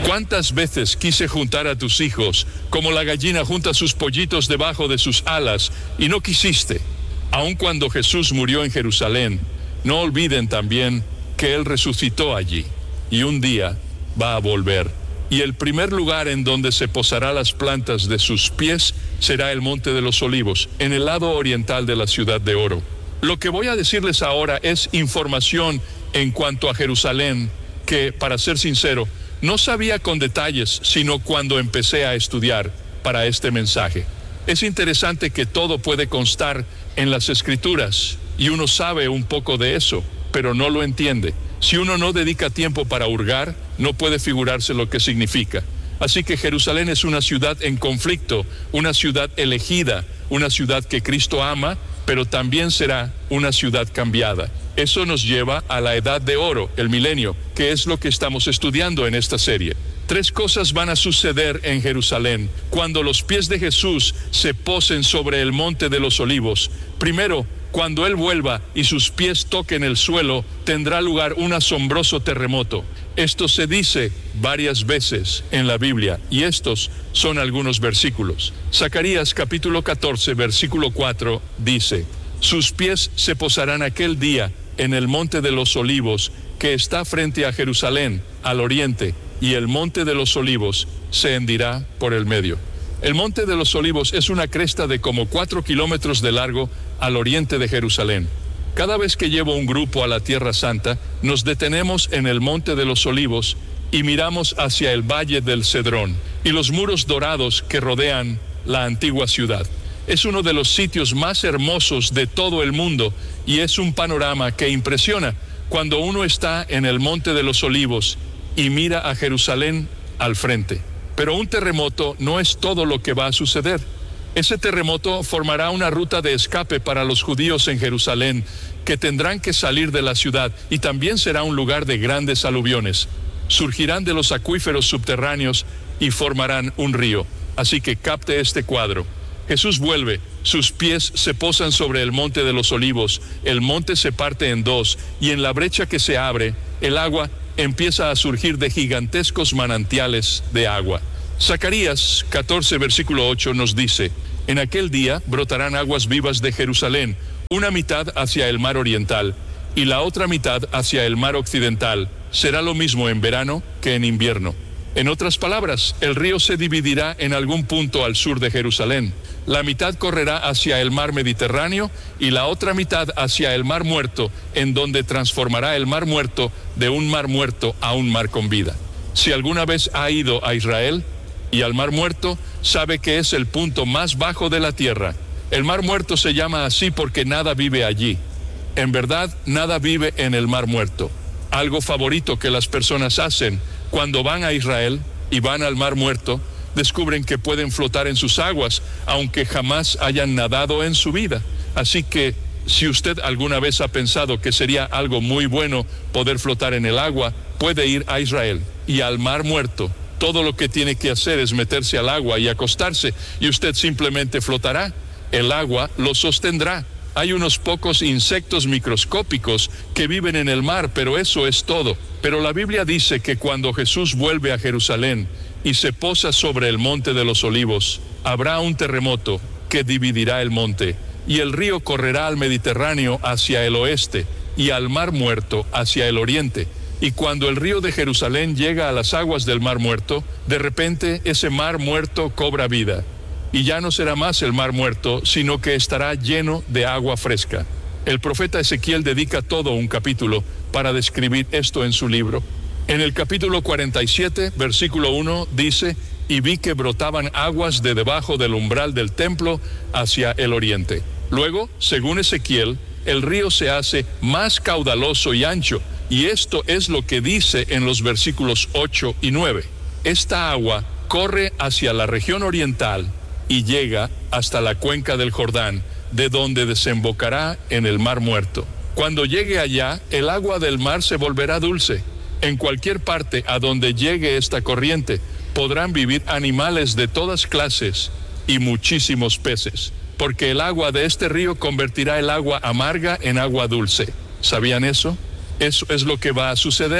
¿Cuántas veces quise juntar a tus hijos, como la gallina junta sus pollitos debajo de sus alas, y no quisiste? Aun cuando Jesús murió en Jerusalén, no olviden también que Él resucitó allí, y un día va a volver. Y el primer lugar en donde se posará las plantas de sus pies será el Monte de los Olivos, en el lado oriental de la ciudad de oro. Lo que voy a decirles ahora es información en cuanto a Jerusalén, que, para ser sincero, no sabía con detalles, sino cuando empecé a estudiar para este mensaje. Es interesante que todo puede constar en las Escrituras, y uno sabe un poco de eso, pero no lo entiende. Si uno no dedica tiempo para hurgar, no puede figurarse lo que significa. Así que Jerusalén es una ciudad en conflicto, una ciudad elegida, una ciudad que Cristo ama, pero también será una ciudad cambiada. Eso nos lleva a la edad de oro, el milenio, que es lo que estamos estudiando en esta serie. 3 cosas van a suceder en Jerusalén cuando los pies de Jesús se posen sobre el Monte de los Olivos. Primero, cuando Él vuelva y sus pies toquen el suelo, tendrá lugar un asombroso terremoto. Esto se dice varias veces en la Biblia, y estos son algunos versículos. Zacarías capítulo 14, versículo 4 dice: sus pies se posarán aquel día en el Monte de los Olivos, que está frente a Jerusalén, al oriente, y el Monte de los Olivos se hendirá por el medio. El Monte de los Olivos es una cresta de como 4 kilómetros de largo al oriente de Jerusalén. Cada vez que llevo un grupo a la Tierra Santa, nos detenemos en el Monte de los Olivos y miramos hacia el Valle del Cedrón y los muros dorados que rodean la antigua ciudad. Es uno de los sitios más hermosos de todo el mundo y es un panorama que impresiona cuando uno está en el Monte de los Olivos y mira a Jerusalén al frente. Pero un terremoto no es todo lo que va a suceder. Ese terremoto formará una ruta de escape para los judíos en Jerusalén, que tendrán que salir de la ciudad, y también será un lugar de grandes aluviones. Surgirán de los acuíferos subterráneos y formarán un río. Así que capte este cuadro. Jesús vuelve, sus pies se posan sobre el Monte de los Olivos, el monte se parte en 2, y en la brecha que se abre, el agua empieza a surgir de gigantescos manantiales de agua. Zacarías 14, versículo 8 nos dice: en aquel día brotarán aguas vivas de Jerusalén, una mitad hacia el mar oriental y la otra mitad hacia el mar occidental. Será lo mismo en verano que en invierno. En otras palabras, el río se dividirá en algún punto al sur de Jerusalén. La mitad correrá hacia el mar Mediterráneo y la otra mitad hacia el mar Muerto, en donde transformará el mar Muerto de un mar muerto a un mar con vida. Si alguna vez ha ido a Israel y al mar Muerto, sabe que es el punto más bajo de la tierra. El mar Muerto se llama así porque nada vive allí. En verdad, nada vive en el mar Muerto. Algo favorito que las personas hacen cuando van a Israel y van al mar Muerto, descubren que pueden flotar en sus aguas, aunque jamás hayan nadado en su vida. Así que, si usted alguna vez ha pensado que sería algo muy bueno poder flotar en el agua, puede ir a Israel y al mar Muerto. Todo lo que tiene que hacer es meterse al agua y acostarse, y usted simplemente flotará. El agua lo sostendrá. Hay unos pocos insectos microscópicos que viven en el mar, pero eso es todo. Pero la Biblia dice que cuando Jesús vuelve a Jerusalén y se posa sobre el Monte de los Olivos, habrá un terremoto que dividirá el monte, y el río correrá al Mediterráneo hacia el oeste y al mar Muerto hacia el oriente. Y cuando el río de Jerusalén llega a las aguas del mar Muerto, de repente ese mar Muerto cobra vida. Y ya no será más el mar Muerto, sino que estará lleno de agua fresca. El profeta Ezequiel dedica todo un capítulo para describir esto en su libro. En el capítulo 47, versículo 1, dice: y vi que brotaban aguas de debajo del umbral del templo hacia el oriente. Luego, según Ezequiel, el río se hace más caudaloso y ancho, y esto es lo que dice en los versículos 8 y 9. Esta agua corre hacia la región oriental y llega hasta la cuenca del Jordán, de donde desembocará en el mar Muerto. Cuando llegue allá, el agua del mar se volverá dulce. En cualquier parte a donde llegue esta corriente, podrán vivir animales de todas clases y muchísimos peces, porque el agua de este río convertirá el agua amarga en agua dulce. ¿Sabían eso? Eso es lo que va a suceder.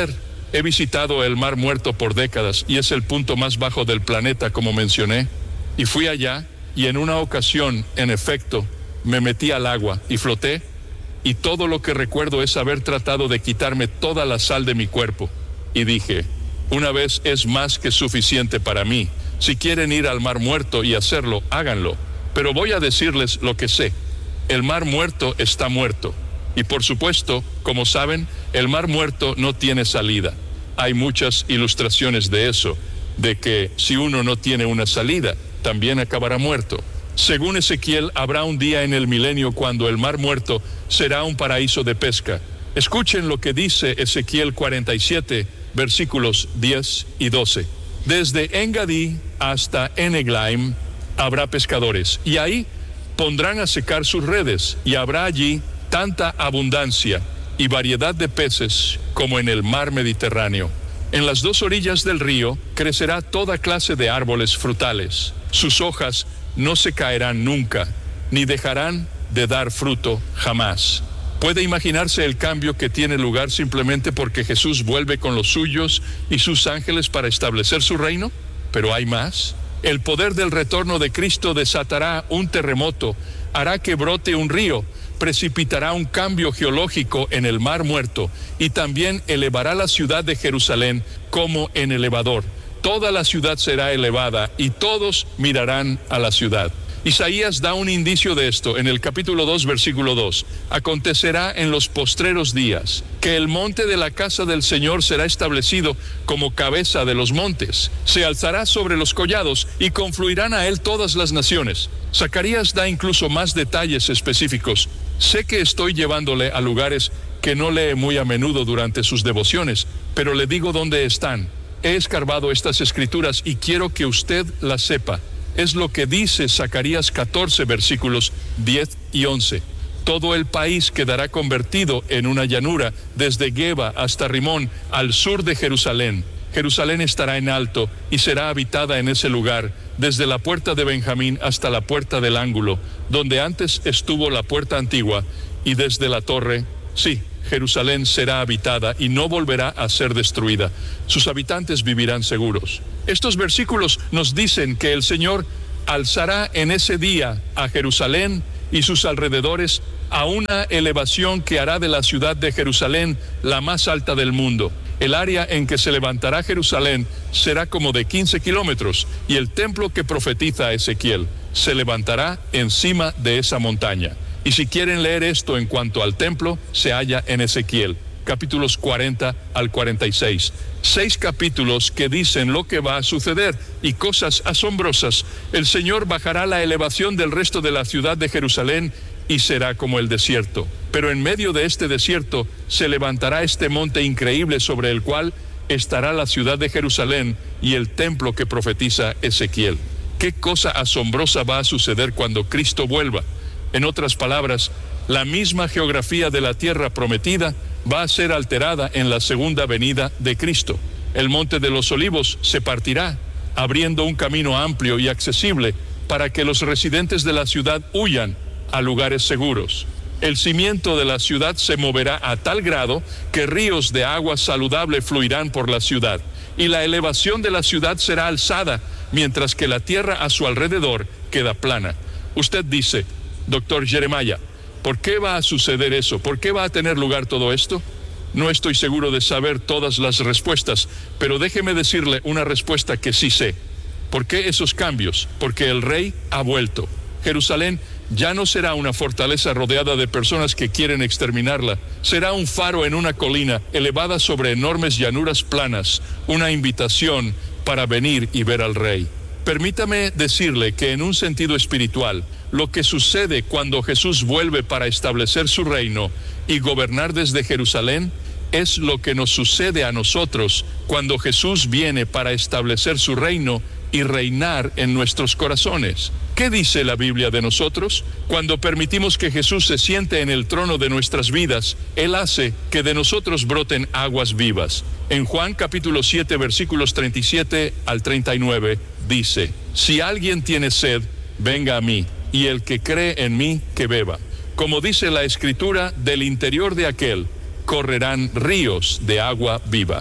He visitado el Mar Muerto por décadas y es el punto más bajo del planeta, como mencioné. Y fui allá y en una ocasión, en efecto, me metí al agua y floté. Y todo lo que recuerdo es haber tratado de quitarme toda la sal de mi cuerpo. Y dije, una vez es más que suficiente para mí. Si quieren ir al Mar Muerto y hacerlo, háganlo. Pero voy a decirles lo que sé. El Mar Muerto está muerto. Y por supuesto, como saben, el Mar Muerto no tiene salida. Hay muchas ilustraciones de eso, de que si uno no tiene una salida, también acabará muerto. Según Ezequiel, habrá un día en el milenio cuando el Mar Muerto será un paraíso de pesca. Escuchen lo que dice Ezequiel 47, versículos 10 y 12. Desde Engadí hasta Eneglaim habrá pescadores, y ahí pondrán a secar sus redes, y habrá allí tanta abundancia y variedad de peces como en el mar Mediterráneo. En las dos orillas del río crecerá toda clase de árboles frutales. Sus hojas no se caerán nunca, ni dejarán de dar fruto jamás. ¿Puede imaginarse el cambio que tiene lugar simplemente porque Jesús vuelve con los suyos y sus ángeles para establecer su reino? Pero hay más. El poder del retorno de Cristo desatará un terremoto, hará que brote un río, precipitará un cambio geológico en el Mar Muerto y también elevará la ciudad de Jerusalén como en elevador. Toda la ciudad será elevada y todos mirarán a la ciudad. Isaías da un indicio de esto en el capítulo 2, versículo 2. Acontecerá en los postreros días que el monte de la casa del Señor será establecido como cabeza de los montes. Se alzará sobre los collados y confluirán a él todas las naciones. Zacarías da incluso más detalles específicos. Sé que estoy llevándole a lugares que no lee muy a menudo durante sus devociones, pero le digo dónde están. He escarbado estas escrituras y quiero que usted las sepa. Es lo que dice Zacarías 14, versículos 10 y 11. Todo el país quedará convertido en una llanura, desde Geba hasta Rimón, al sur de Jerusalén. Jerusalén estará en alto y será habitada en ese lugar, desde la puerta de Benjamín hasta la puerta del ángulo, donde antes estuvo la puerta antigua, y desde la torre, sí, Jerusalén será habitada y no volverá a ser destruida. Sus habitantes vivirán seguros. Estos versículos nos dicen que el Señor alzará en ese día a Jerusalén y sus alrededores a una elevación que hará de la ciudad de Jerusalén la más alta del mundo. El área en que se levantará Jerusalén será como de 15 kilómetros y el templo que profetiza Ezequiel se levantará encima de esa montaña. Y si quieren leer esto en cuanto al templo, se halla en Ezequiel, capítulos 40 al 46. 6 capítulos que dicen lo que va a suceder y cosas asombrosas. El Señor bajará la elevación del resto de la ciudad de Jerusalén y será como el desierto. Pero en medio de este desierto se levantará este monte increíble sobre el cual estará la ciudad de Jerusalén y el templo que profetiza Ezequiel. ¿Qué cosa asombrosa va a suceder cuando Cristo vuelva? En otras palabras, la misma geografía de la tierra prometida va a ser alterada en la segunda venida de Cristo. El monte de los Olivos se partirá, abriendo un camino amplio y accesible para que los residentes de la ciudad huyan a lugares seguros. El cimiento de la ciudad se moverá a tal grado que ríos de agua saludable fluirán por la ciudad, y la elevación de la ciudad será alzada, mientras que la tierra a su alrededor queda plana. Usted dice, Doctor Jeremiah, ¿por qué va a suceder eso? ¿Por qué va a tener lugar todo esto? No estoy seguro de saber todas las respuestas, pero déjeme decirle una respuesta que sí sé. ¿Por qué esos cambios? Porque el rey ha vuelto. Jerusalén ya no será una fortaleza rodeada de personas que quieren exterminarla. Será un faro en una colina elevada sobre enormes llanuras planas, una invitación para venir y ver al rey. Permítame decirle que en un sentido espiritual, lo que sucede cuando Jesús vuelve para establecer su reino y gobernar desde Jerusalén es lo que nos sucede a nosotros cuando Jesús viene para establecer su reino y reinar en nuestros corazones. ¿Qué dice la Biblia de nosotros? Cuando permitimos que Jesús se siente en el trono de nuestras vidas, Él hace que de nosotros broten aguas vivas. En Juan capítulo 7, versículos 37 al 39, dice, si alguien tiene sed, venga a mí, y el que cree en mí, que beba. Como dice la Escritura, del interior de aquel correrán ríos de agua viva.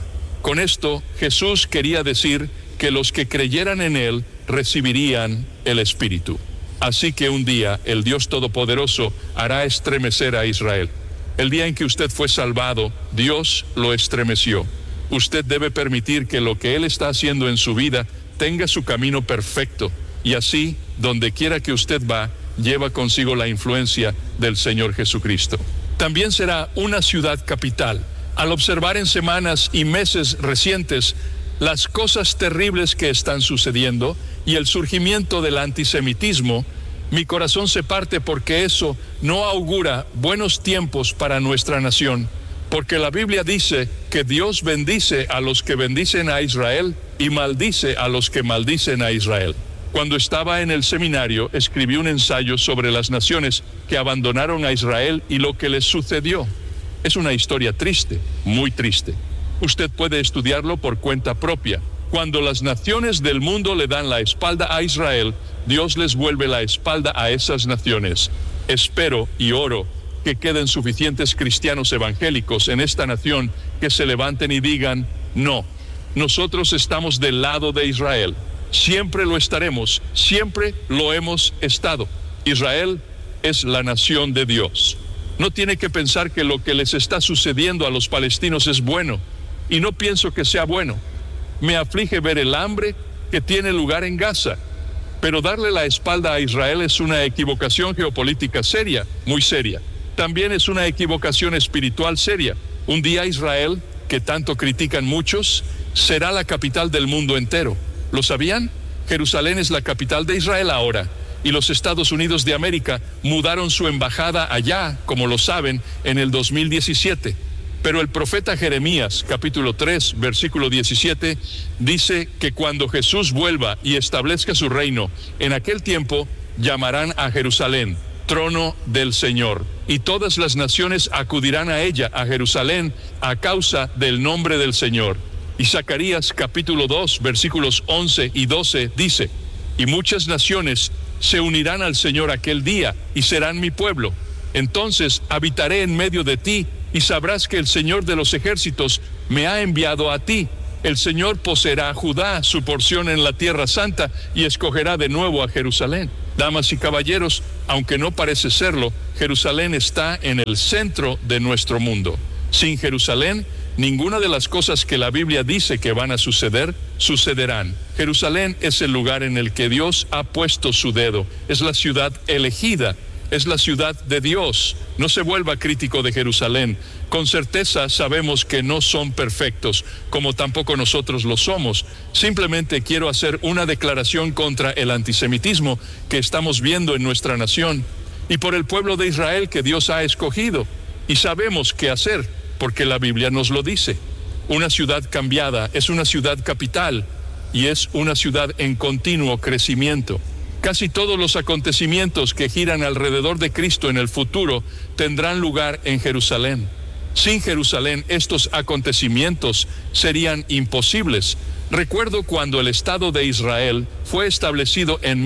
Con esto, Jesús quería decir que los que creyeran en Él recibirían el Espíritu. Así que un día el Dios Todopoderoso hará estremecer a Israel. El día en que usted fue salvado, Dios lo estremeció. Usted debe permitir que lo que Él está haciendo en su vida tenga su camino perfecto, y así, donde quiera que usted va, lleva consigo la influencia del Señor Jesucristo. También será una ciudad capital. Al observar en semanas y meses recientes las cosas terribles que están sucediendo y el surgimiento del antisemitismo, mi corazón se parte porque eso no augura buenos tiempos para nuestra nación, porque la Biblia dice que Dios bendice a los que bendicen a Israel y maldice a los que maldicen a Israel. Cuando estaba en el seminario, escribí un ensayo sobre las naciones que abandonaron a Israel y lo que les sucedió. Es una historia triste, muy triste. Usted puede estudiarlo por cuenta propia. Cuando las naciones del mundo le dan la espalda a Israel, Dios les vuelve la espalda a esas naciones. Espero y oro que queden suficientes cristianos evangélicos en esta nación que se levanten y digan: no, nosotros estamos del lado de Israel. Siempre lo estaremos, siempre lo hemos estado. Israel es la nación de Dios. No tiene que pensar que lo que les está sucediendo a los palestinos es bueno, y no pienso que sea bueno. Me aflige ver el hambre que tiene lugar en Gaza, pero darle la espalda a Israel es una equivocación geopolítica seria, muy seria. También es una equivocación espiritual seria. Un día Israel, que tanto critican muchos, será la capital del mundo entero. ¿Lo sabían? Jerusalén es la capital de Israel ahora, y los Estados Unidos de América mudaron su embajada allá, como lo saben, en el 2017. Pero el profeta Jeremías, capítulo 3, versículo 17, dice que cuando Jesús vuelva y establezca su reino, en aquel tiempo llamarán a Jerusalén trono del Señor, y todas las naciones acudirán a ella, a Jerusalén, a causa del nombre del Señor. Y Zacarías capítulo 2, versículos 11 y 12 dice: y muchas naciones se unirán al Señor aquel día y serán mi pueblo. Entonces habitaré en medio de ti y sabrás que el Señor de los ejércitos me ha enviado a ti. El Señor poseerá a Judá su porción en la tierra santa y escogerá de nuevo a Jerusalén. Damas y caballeros, aunque no parece serlo, Jerusalén está en el centro de nuestro mundo. Sin Jerusalén, ninguna de las cosas que la Biblia dice que van a suceder, sucederán. Jerusalén es el lugar en el que Dios ha puesto su dedo. Es la ciudad elegida, es la ciudad de Dios. No se vuelva crítico de Jerusalén. Con certeza sabemos que no son perfectos, como tampoco nosotros lo somos. Simplemente quiero hacer una declaración contra el antisemitismo que estamos viendo en nuestra nación y por el pueblo de Israel que Dios ha escogido. Y sabemos qué hacer, porque la Biblia nos lo dice. Una ciudad cambiada es una ciudad capital y es una ciudad en continuo crecimiento. Casi todos los acontecimientos que giran alrededor de Cristo en el futuro tendrán lugar en Jerusalén. Sin Jerusalén, estos acontecimientos serían imposibles. Recuerdo cuando el Estado de Israel fue establecido en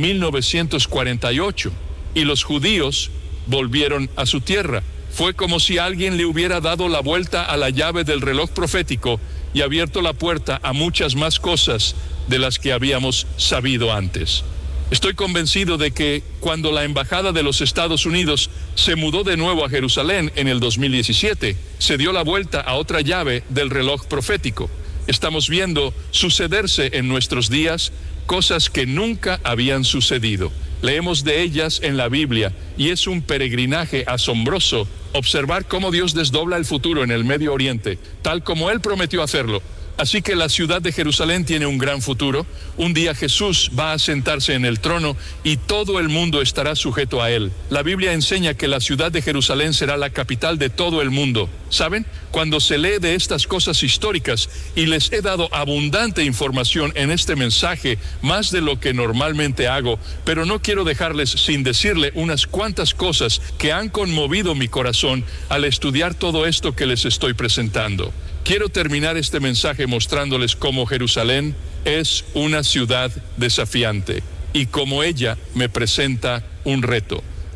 1948 y los judíos volvieron a su tierra. Fue como si alguien le hubiera dado la vuelta a la llave del reloj profético y abierto la puerta a muchas más cosas de las que habíamos sabido antes. Estoy convencido de que cuando la Embajada de los Estados Unidos se mudó de nuevo a Jerusalén en el 2017, se dio la vuelta a otra llave del reloj profético. Estamos viendo sucederse en nuestros días cosas que nunca habían sucedido. Leemos de ellas en la Biblia y es un peregrinaje asombroso observar cómo Dios desdobla el futuro en el Medio Oriente, tal como Él prometió hacerlo. Así que la ciudad de Jerusalén tiene un gran futuro. Un día Jesús va a sentarse en el trono y todo el mundo estará sujeto a Él. La Biblia enseña que la ciudad de Jerusalén será la capital de todo el mundo. ¿Saben? Cuando se lee de estas cosas históricas, y les he dado abundante información en este mensaje, más de lo que normalmente hago, pero no quiero dejarles sin decirle unas cuantas cosas que han conmovido mi corazón al estudiar todo esto que les estoy presentando. Quiero terminar este mensaje mostrándoles cómo Jerusalén es una ciudad desafiante y cómo ella me presenta un reto.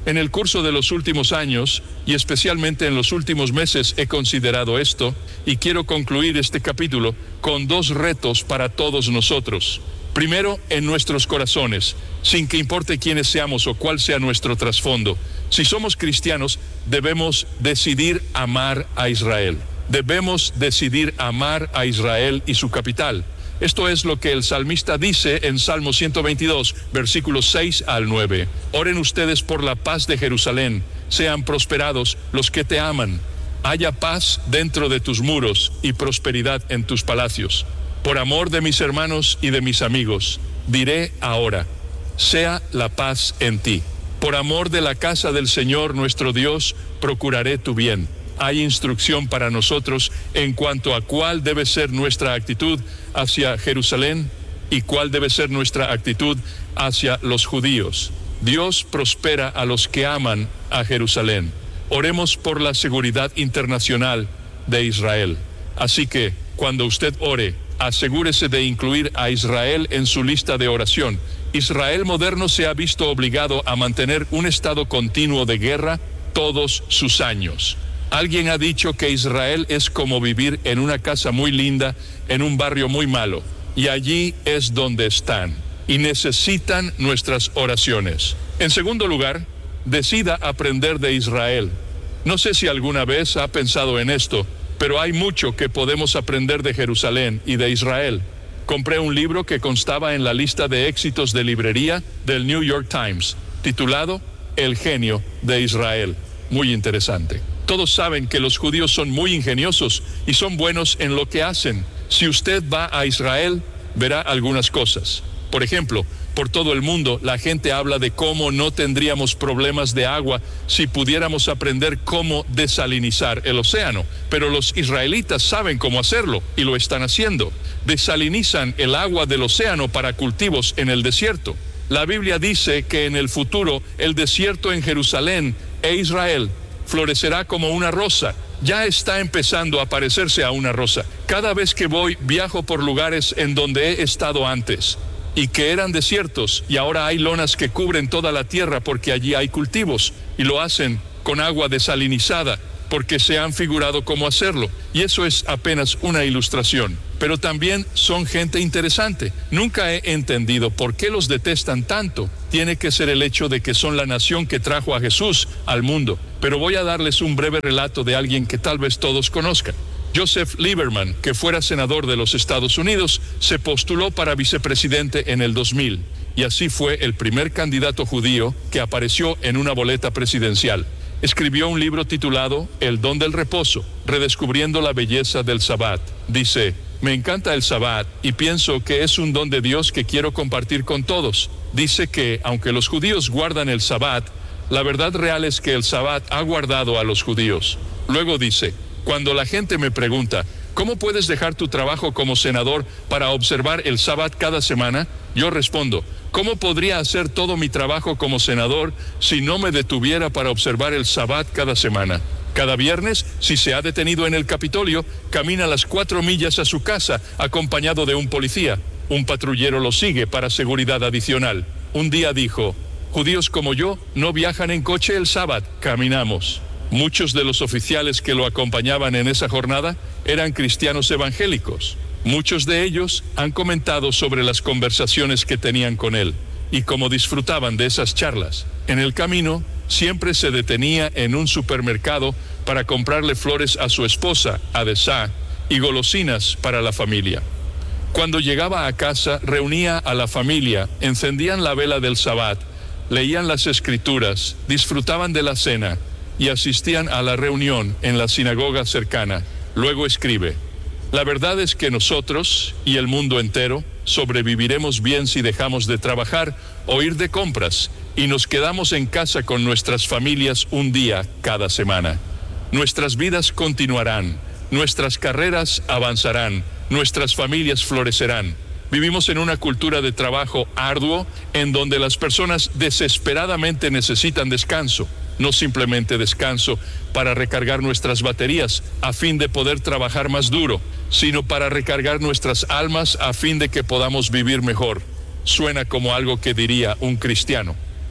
En el curso de los últimos años, y especialmente en los últimos meses, he considerado esto, y quiero concluir este capítulo con 2 retos para todos nosotros. Primero, en nuestros corazones, sin que importe quiénes seamos o cuál sea nuestro trasfondo. Si somos cristianos, debemos decidir amar a Israel. Debemos decidir amar a Israel y su capital. Esto es lo que el salmista dice en Salmo 122, versículos 6 al 9. Oren ustedes por la paz de Jerusalén, sean prosperados los que te aman. Haya paz dentro de tus muros y prosperidad en tus palacios. Por amor de mis hermanos y de mis amigos, diré ahora, sea la paz en ti. Por amor de la casa del Señor nuestro Dios, procuraré tu bien. Hay instrucción para nosotros en cuanto a cuál debe ser nuestra actitud hacia Jerusalén y cuál debe ser nuestra actitud hacia los judíos. Dios prospera a los que aman a Jerusalén. Oremos por la seguridad internacional de Israel. Así que, cuando usted ore, asegúrese de incluir a Israel en su lista de oración. Israel moderno se ha visto obligado a mantener un estado continuo de guerra todos sus años. Alguien ha dicho que Israel es como vivir en una casa muy linda, en un barrio muy malo, y allí es donde están, y necesitan nuestras oraciones. En segundo lugar, decida aprender de Israel. No sé si alguna vez ha pensado en esto, pero hay mucho que podemos aprender de Jerusalén y de Israel. Compré un libro que constaba en la lista de éxitos de librería del New York Times, titulado El genio de Israel. Muy interesante. Todos saben que los judíos son muy ingeniosos y son buenos en lo que hacen. Si usted va a Israel, verá algunas cosas. Por ejemplo, por todo el mundo la gente habla de cómo no tendríamos problemas de agua si pudiéramos aprender cómo desalinizar el océano. Pero los israelitas saben cómo hacerlo y lo están haciendo. Desalinizan el agua del océano para cultivos en el desierto. La Biblia dice que en el futuro el desierto en Jerusalén e Israel florecerá como una rosa. Ya está empezando a parecerse a una rosa. Cada vez que voy, viajo por lugares en donde he estado antes y que eran desiertos, y ahora hay lonas que cubren toda la tierra porque allí hay cultivos, y lo hacen con agua desalinizada porque se han figurado cómo hacerlo, y eso es apenas una ilustración. Pero también son gente interesante. Nunca he entendido por qué los detestan tanto. Tiene que ser el hecho de que son la nación que trajo a Jesús al mundo. Pero voy a darles un breve relato de alguien que tal vez todos conozcan. Joseph Lieberman, que fuera senador de los Estados Unidos, se postuló para vicepresidente en el 2000, y así fue el primer candidato judío que apareció en una boleta presidencial. Escribió un libro titulado El don del reposo, redescubriendo la belleza del Sabbat. Dice: me encanta el Sabbat y pienso que es un don de Dios que quiero compartir con todos. Dice que, aunque los judíos guardan el Sabbat, la verdad real es que el Sabbat ha guardado a los judíos. Luego dice: cuando la gente me pregunta, ¿cómo puedes dejar tu trabajo como senador para observar el Sabbat cada semana? Yo respondo: ¿cómo podría hacer todo mi trabajo como senador si no me detuviera para observar el Sabbat cada semana? Cada viernes, si se ha detenido en el Capitolio, camina las 4 millas a su casa acompañado de un policía. Un patrullero lo sigue para seguridad adicional. Un día dijo: judíos como yo no viajan en coche el Sabbat, caminamos. Muchos de los oficiales que lo acompañaban en esa jornada eran cristianos evangélicos. Muchos de ellos han comentado sobre las conversaciones que tenían con él y cómo disfrutaban de esas charlas. En el camino, siempre se detenía en un supermercado para comprarle flores a su esposa, Adesá, y golosinas para la familia. Cuando llegaba a casa, reunía a la familia, encendían la vela del Sabbat, leían las escrituras, disfrutaban de la cena y asistían a la reunión en la sinagoga cercana. Luego escribe: la verdad es que nosotros y el mundo entero sobreviviremos bien si dejamos de trabajar o ir de compras y nos quedamos en casa con nuestras familias un día cada semana. Nuestras vidas continuarán, nuestras carreras avanzarán, nuestras familias florecerán. Vivimos en una cultura de trabajo arduo en donde las personas desesperadamente necesitan descanso. No simplemente descanso para recargar nuestras baterías a fin de poder trabajar más duro, sino para recargar nuestras almas a fin de que podamos vivir mejor. Suena como algo que diría un cristiano.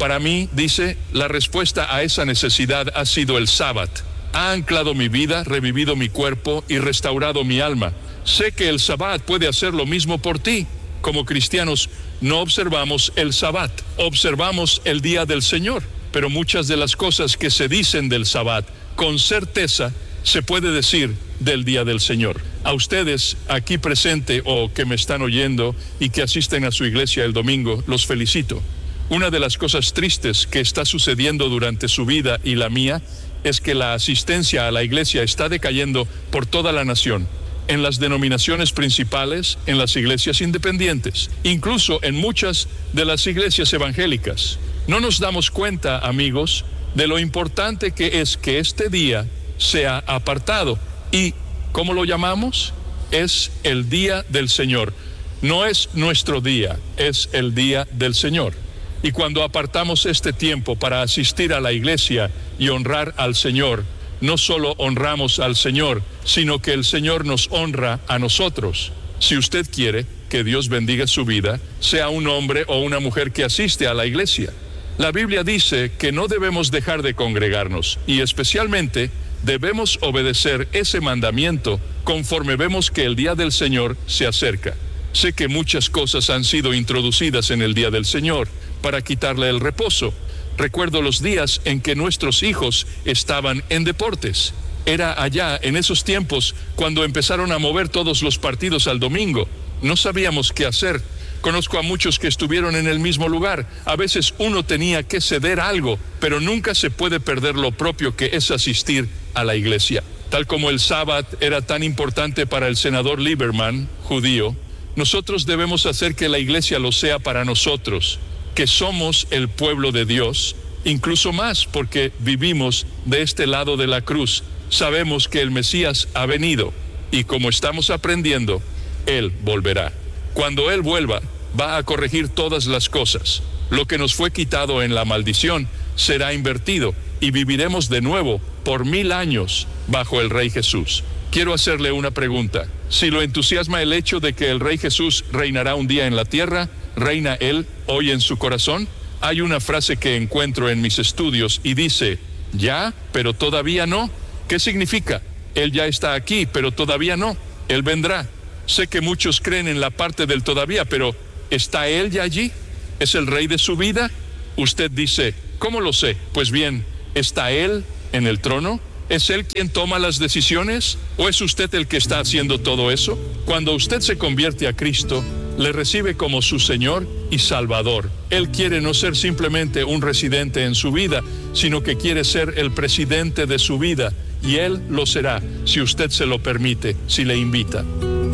Para mí, dice, la respuesta a esa necesidad ha sido el sábado. Ha anclado mi vida, revivido mi cuerpo y restaurado mi alma. Sé que el sábado puede hacer lo mismo por ti. Como cristianos, no observamos el sábado, observamos el día del Señor. Pero muchas de las cosas que se dicen del sábado, con certeza, se puede decir del día del Señor. A ustedes aquí presente o que me están oyendo y que asisten a su iglesia el domingo, los felicito. Una de las cosas tristes que está sucediendo durante su vida y la mía es que la asistencia a la iglesia está decayendo por toda la nación, en las denominaciones principales, en las iglesias independientes, incluso en muchas de las iglesias evangélicas. No nos damos cuenta, amigos, de lo importante que es que este día sea apartado. ¿Y cómo lo llamamos? Es el día del Señor. No es nuestro día, es el día del Señor. Y cuando apartamos este tiempo para asistir a la iglesia y honrar al Señor, no solo honramos al Señor, sino que el Señor nos honra a nosotros. Si usted quiere que Dios bendiga su vida, sea un hombre o una mujer que asiste a la iglesia. La Biblia dice que no debemos dejar de congregarnos y especialmente debemos obedecer ese mandamiento conforme vemos que el día del Señor se acerca. Sé que muchas cosas han sido introducidas en el día del Señor para quitarle el reposo. Recuerdo los días en que nuestros hijos estaban en deportes. Era allá, en esos tiempos, cuando empezaron a mover todos los partidos al domingo. No sabíamos qué hacer. Conozco a muchos que estuvieron en el mismo lugar. A veces uno tenía que ceder algo, pero nunca se puede perder lo propio que es asistir a la iglesia. Tal como el sábado era tan importante para el senador Lieberman, judío, nosotros debemos hacer que la iglesia lo sea para nosotros, que somos el pueblo de Dios, incluso más porque vivimos de este lado de la cruz. Sabemos que el Mesías ha venido y como estamos aprendiendo, Él volverá. Cuando Él vuelva, va a corregir todas las cosas. Lo que nos fue quitado en la maldición será invertido y viviremos de nuevo por 1000 años bajo el Rey Jesús. Quiero hacerle una pregunta. Si lo entusiasma el hecho de que el Rey Jesús reinará un día en la tierra, ¿reina Él hoy en su corazón? Hay una frase que encuentro en mis estudios y dice, ya, pero todavía no. ¿Qué significa? Él ya está aquí, pero todavía no. Él vendrá. Sé que muchos creen en la parte del todavía, pero ¿está Él ya allí? ¿Es el Rey de su vida? Usted dice, ¿cómo lo sé? Pues bien, ¿está Él en el trono? ¿Es Él quien toma las decisiones? ¿O es usted el que está haciendo todo eso? Cuando usted se convierte a Cristo, le recibe como su Señor y Salvador. Él quiere no ser simplemente un residente en su vida, sino que quiere ser el presidente de su vida. Y Él lo será, si usted se lo permite, si le invita.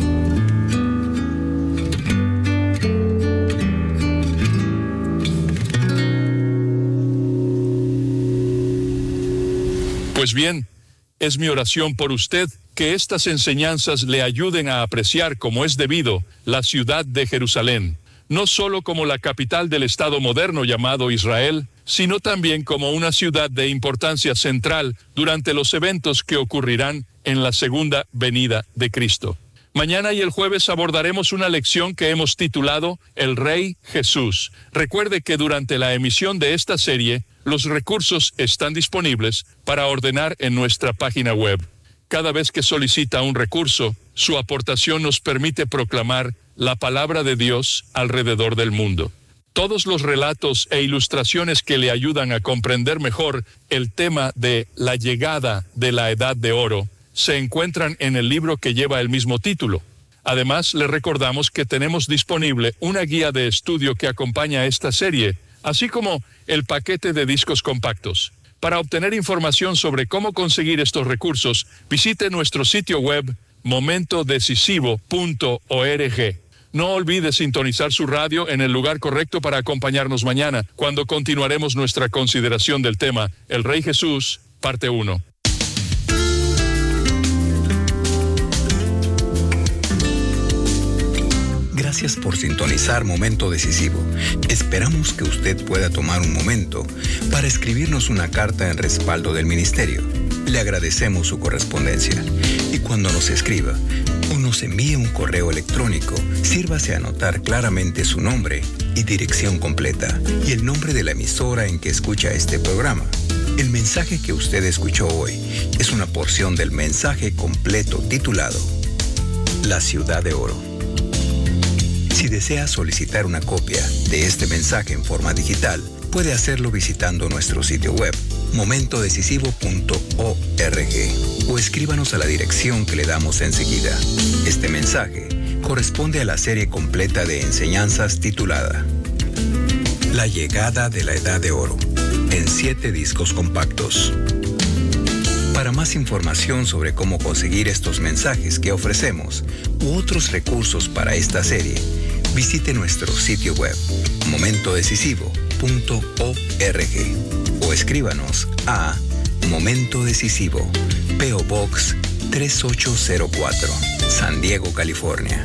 Pues bien, es mi oración por usted que estas enseñanzas le ayuden a apreciar como es debido la ciudad de Jerusalén, no solo como la capital del Estado moderno llamado Israel, sino también como una ciudad de importancia central durante los eventos que ocurrirán en la segunda venida de Cristo. Mañana y el jueves abordaremos una lección que hemos titulado El Rey Jesús. Recuerde que durante la emisión de esta serie, los recursos están disponibles para ordenar en nuestra página web. Cada vez que solicita un recurso, su aportación nos permite proclamar la palabra de Dios alrededor del mundo. Todos los relatos e ilustraciones que le ayudan a comprender mejor el tema de la llegada de la Edad de Oro se encuentran en el libro que lleva el mismo título. Además, le recordamos que tenemos disponible una guía de estudio que acompaña esta serie, así como el paquete de discos compactos. Para obtener información sobre cómo conseguir estos recursos, visite nuestro sitio web momentodecisivo.org. No olvide sintonizar su radio en el lugar correcto para acompañarnos mañana, cuando continuaremos nuestra consideración del tema El Rey Jesús, parte 1. Gracias por sintonizar Momento Decisivo. Esperamos que usted pueda tomar un momento para escribirnos una carta en respaldo del ministerio. Le agradecemos su correspondencia. Y cuando nos escriba o nos envíe un correo electrónico, sírvase a anotar claramente su nombre y dirección completa, y el nombre de la emisora en que escucha este programa. El mensaje que usted escuchó hoy es una porción del mensaje completo titulado La Ciudad de Oro. Si desea solicitar una copia de este mensaje en forma digital, puede hacerlo visitando nuestro sitio web, momentodecisivo.org, o escríbanos a la dirección que le damos enseguida. Este mensaje corresponde a la serie completa de enseñanzas titulada La Llegada de la Edad de Oro, en 7 discos compactos. Para más información sobre cómo conseguir estos mensajes que ofrecemos u otros recursos para esta serie, visite nuestro sitio web, momentodecisivo.org, o escríbanos a Momento Decisivo, P.O. Box 3804, San Diego, California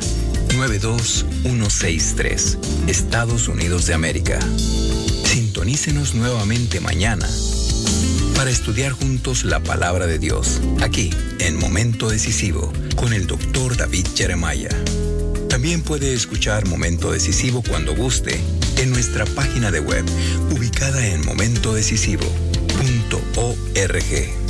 92163, Estados Unidos de América. Sintonícenos nuevamente mañana para estudiar juntos la palabra de Dios, aquí en Momento Decisivo, con el Dr. David Jeremiah. También puede escuchar Momento Decisivo cuando guste en nuestra página de web, ubicada en momentodecisivo.org.